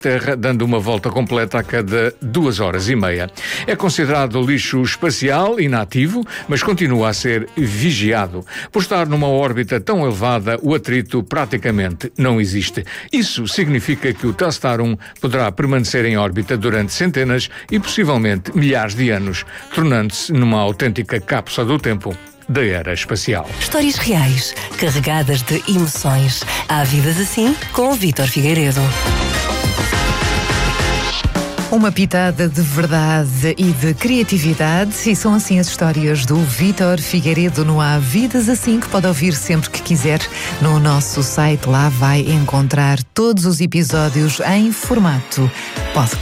Terra, dando uma volta completa a cada 2h30. É considerado lixo espacial inativo, mas continua a ser vigiado. Por estar numa órbita tão elevada, o atrito praticamente não existe. Isso significa que o Telstar 1 poderá permanecer em órbita durante centenas e possivelmente milhares de anos, tornando-se numa autêntica cápsula do tempo da era espacial. Histórias reais, carregadas de emoções. Há vidas assim com o Vítor Figueiredo. Uma pitada de verdade e de criatividade, e são assim as histórias do Vítor Figueiredo no Há Vidas Assim, que pode ouvir sempre que quiser no nosso site. Lá vai encontrar todos os episódios em formato podcast.